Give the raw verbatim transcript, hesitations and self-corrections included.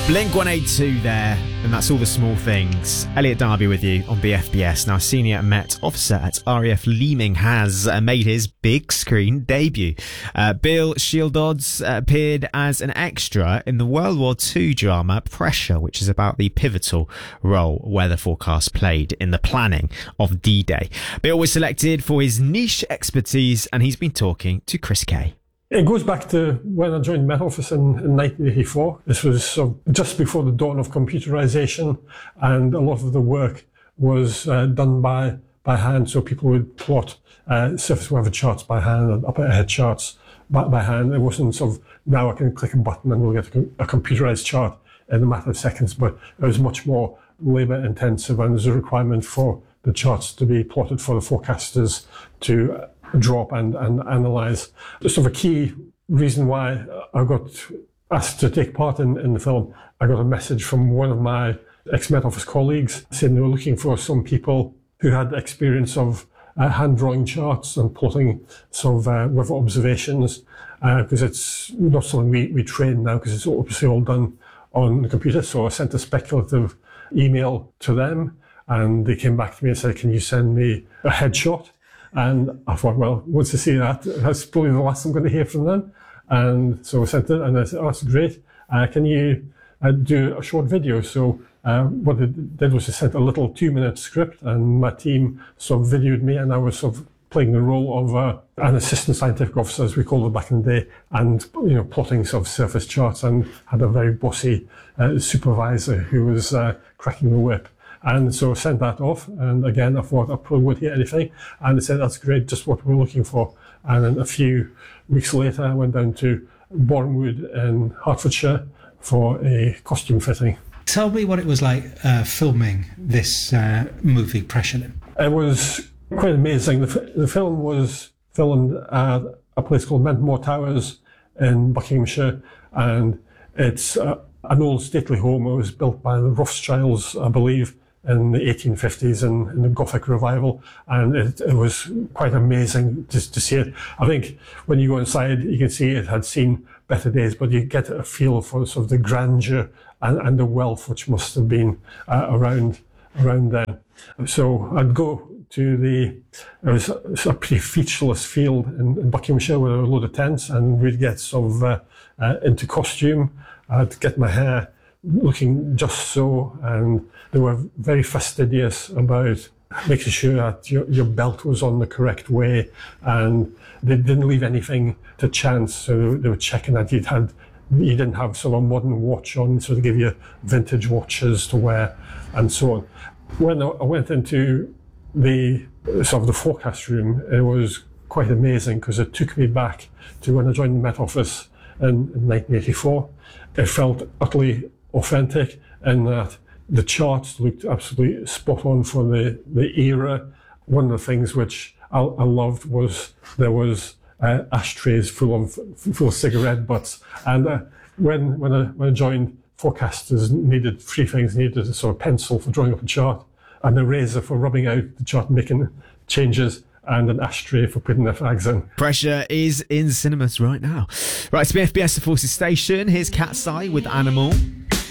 Blink one eighty-two there, and that's All the Small Things. Elliot Darby with you on B F B S. Now, Senior Met Officer at R A F Leeming has uh, made his big screen debut. Uh, Bill Shieldodds uh, appeared as an extra in the World War Two drama Pressure, which is about the pivotal role weather forecast played in the planning of D-Day. Bill was selected for his niche expertise, and he's been talking to Chris Kay. It goes back to when I joined Met Office in, in nineteen eighty-four. This was uh, just before the dawn of computerization, and a lot of the work was uh, done by, by hand. So people would plot uh, surface weather charts by hand and upper air charts by, by hand. It wasn't sort of, now I can click a button and we'll get a, a computerized chart in a matter of seconds, but it was much more labor intensive, and there's a requirement for the charts to be plotted for the forecasters to uh, drop and, and analyse. Just sort of a key reason why I got asked to take part in, in the film, I got a message from one of my ex-Met Office colleagues saying they were looking for some people who had experience of uh, hand-drawing charts and plotting sort of uh, weather observations, because uh, it's not something we, we train now, because it's obviously all done on the computer. So I sent a speculative email to them, and they came back to me and said, can you send me a headshot? And I thought, well, once I see that, that's probably the last I'm going to hear from them. And so I sent it, and I said, oh, that's great. Uh, can you uh, do a short video? So uh, what I did was I sent a little two-minute script, and my team sort of videoed me, and I was sort of playing the role of uh, an assistant scientific officer, as we called it back in the day, and, you know, plotting sort of surface charts, and had a very bossy uh, supervisor who was uh, cracking the whip. And so I sent that off, and again, I thought I probably wouldn't hear anything. And they said, that's great, just what we're looking for. And then a few weeks later, I went down to Bournemouth in Hertfordshire for a costume fitting. Tell me what it was like uh, filming this uh, movie, Pressure. It was quite amazing. The, f- the film was filmed at a place called Mentmore Towers in Buckinghamshire, and it's uh, an old stately home. It was built by the Rothschilds, I believe, in the eighteen fifties in, in the Gothic revival, and it, it was quite amazing to, to see it. I think when you go inside, you can see it had seen better days, but you get a feel for sort of the grandeur and, and the wealth which must have been uh, around around then. So I'd go to the, it was a, it was a pretty featureless field in, in Buckinghamshire with a load of tents, and we'd get sort of uh, uh, into costume. I'd get my hair looking just so, and they were very fastidious about making sure that your, your belt was on the correct way, and they didn't leave anything to chance. So they were checking that you'd had, you didn't have sort of a modern watch on, so they give you vintage watches to wear, and so on. When I went into the sort of the forecast room, it was quite amazing, because it took me back to when I joined the Met Office in, in nineteen eighty-four. It felt utterly authentic in that the charts looked absolutely spot on for the, the era. One of the things which I, I loved was there was uh, ashtrays full of full of cigarette butts. And uh, when when I, when I joined, forecasters needed three things: needed a sort of pencil for drawing up a chart, an eraser for rubbing out the chart and making changes, and an ashtray for putting their flags in. Pressure is in cinemas right now. Right, it's B F B S, the Forces Station. Here's Cat's Eye with Animal.